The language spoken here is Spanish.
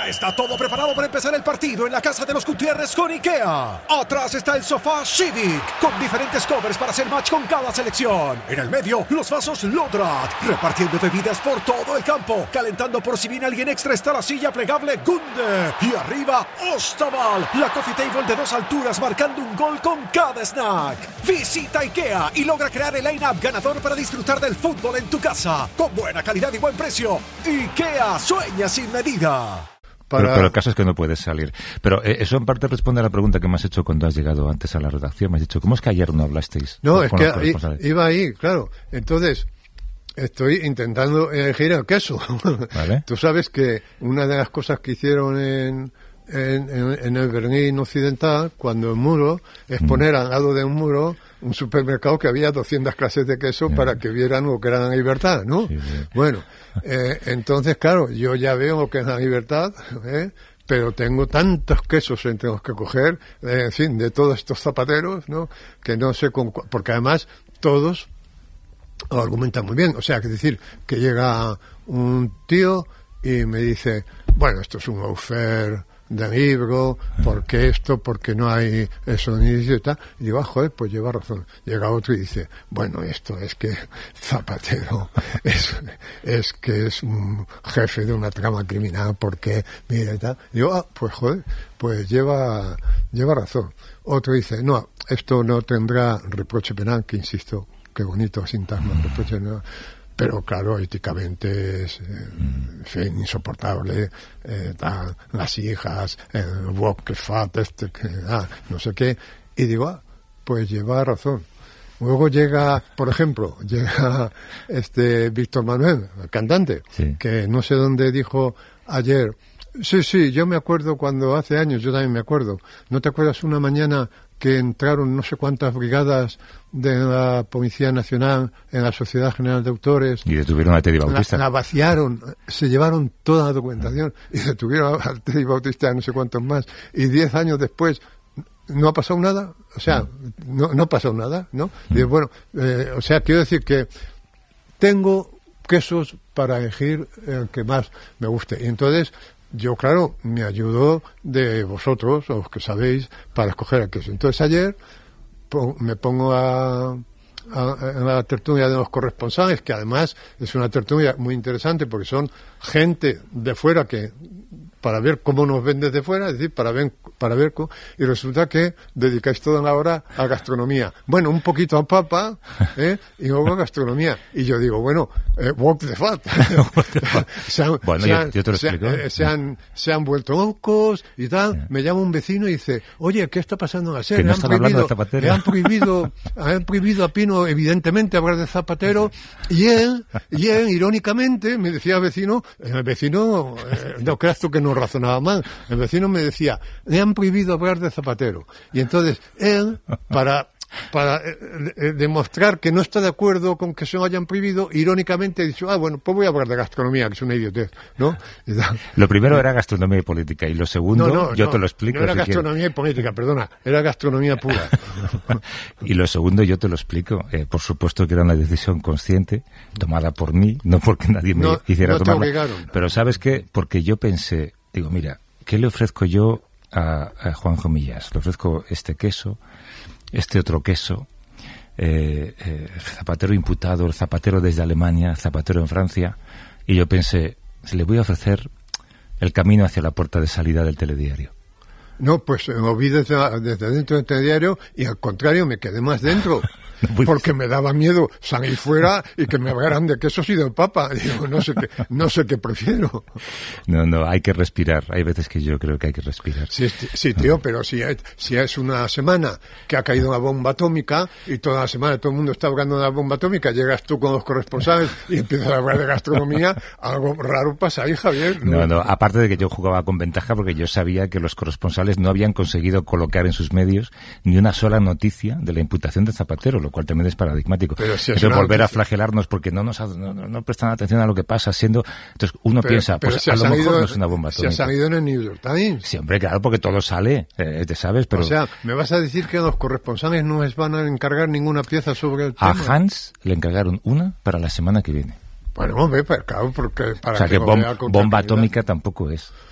Ya está todo preparado para empezar el partido en la casa de los Gutiérrez con IKEA. Atrás está el sofá Civic, con diferentes covers para hacer match con cada selección. En el medio, los vasos Lodrat, repartiendo bebidas por todo el campo. Calentando por si viene alguien extra está la silla plegable Gunde. Y arriba, Ostaval, la coffee table de 2 alturas marcando un gol con cada snack. Visita IKEA y logra crear el line-up ganador para disfrutar del fútbol en tu casa. Con buena calidad y buen precio. IKEA, sueña sin medida. Pero el caso es que no puedes salir. Pero eso en parte responde a la pregunta que me has hecho cuando has llegado antes a la redacción. Me has dicho, ¿cómo es que ayer no hablasteis? No, es que iba ahí, claro. Entonces, estoy intentando elegir el queso. ¿Vale? Tú sabes que una de las cosas que hicieron en el Berlín Occidental, cuando el muro, es poner al lado de un muro un supermercado que había 200 clases de queso para que vieran lo que era la libertad, ¿no? Sí. Bueno, entonces, claro, yo ya veo lo que es la libertad, pero tengo tantos quesos entre los que coger, en fin, de todos estos zapateros, ¿no? Que no sé porque además todos lo argumentan muy bien. O sea, es decir, que llega un tío y me dice, bueno, esto es un offer de libro, porque esto, porque no hay eso ni tal. Y digo, joder, pues lleva razón. Llega otro y dice, bueno, esto es que Zapatero es que es un jefe de una trama criminal, porque mira y tal. Y digo, pues joder, pues lleva razón. Otro dice, no, esto no tendrá reproche penal, que insisto, qué bonito sintagma, reproche penal. Pero claro, éticamente es insoportable, las hijas, el wok que fat, no sé qué. Y digo, pues lleva razón. Luego llega, por ejemplo, Víctor Manuel, el cantante, sí, que no sé dónde dijo ayer, sí, yo me acuerdo cuando hace años, yo también me acuerdo. ¿No te acuerdas una mañana que entraron no sé cuántas brigadas de la Policía Nacional en la Sociedad General de Autores? Y detuvieron a Teddy Bautista. La vaciaron, se llevaron toda la documentación y detuvieron a Teddy Bautista, no sé cuántos más. Y 10 años después no ha pasado nada. O sea, no ha pasado nada, ¿no? Y bueno, o sea, quiero decir que tengo quesos para elegir el que más me guste. Y entonces, yo, claro, me ayudo de vosotros, los que sabéis, para escoger el queso. Entonces, ayer me pongo en la tertulia de los corresponsales, que además es una tertulia muy interesante porque son gente de fuera para ver cómo nos ven desde fuera, es decir, para ver y resulta que dedicáis toda la hora a gastronomía. Bueno, un poquito a papa, y luego a gastronomía. Y yo digo, bueno, walk the fat. Yo te lo explico. Se han vuelto locos y tal. Yeah. Me llama un vecino y dice, oye, ¿qué está pasando en la serie? No le han prohibido a Pino, evidentemente, hablar de Zapatero. Y él, irónicamente, me decía el vecino, no creas tú que no razonaba mal. El vecino me decía, le han prohibido hablar de Zapatero. Y entonces él, para demostrar que no está de acuerdo con que se lo hayan prohibido, irónicamente ha dicho, bueno, pues voy a hablar de gastronomía, que es una idiotez, ¿no? Lo primero era gastronomía y política, y lo segundo, yo te lo explico. No era gastronomía y política, perdona, era gastronomía pura. Y lo segundo, yo te lo explico. Por supuesto que era una decisión consciente, tomada por mí, no porque nadie me hiciera tomarla. Pero ¿sabes qué? Porque yo pensé, digo, mira, ¿qué le ofrezco yo a Juanjo Millás? Le ofrezco este queso, este otro queso, Zapatero imputado, el Zapatero desde Alemania, Zapatero en Francia, y yo pensé, le voy a ofrecer el camino hacia la puerta de salida del telediario. No, pues lo vi desde dentro del telediario y al contrario me quedé más dentro. Porque me daba miedo salir fuera y que me hablaran de quesos y del papa. Digo, no sé qué prefiero. No, hay que respirar. Hay veces que yo creo que hay que respirar. Sí, tío, pero si es una semana que ha caído una bomba atómica y toda la semana todo el mundo está hablando de la bomba atómica, llegas tú con los corresponsales y empiezas a hablar de gastronomía, algo raro pasa ahí, Javier. No, aparte de que yo jugaba con ventaja porque yo sabía que los corresponsales no habían conseguido colocar en sus medios ni una sola noticia de la imputación de Zapatero, lo cual también es paradigmático. Pero si es volver a flagelarnos porque no prestan atención a lo que pasa siendo... Entonces uno piensa, pues si a lo mejor no es una bomba atómica. Si ha salido en el New York Times. Sí, hombre, claro, porque todo sale, te sabes, pero... O sea, ¿me vas a decir que los corresponsales no les van a encargar ninguna pieza sobre el tema? A Hans le encargaron una para la semana que viene. Bueno, hombre, claro, porque... o sea, que bomba atómica tampoco es.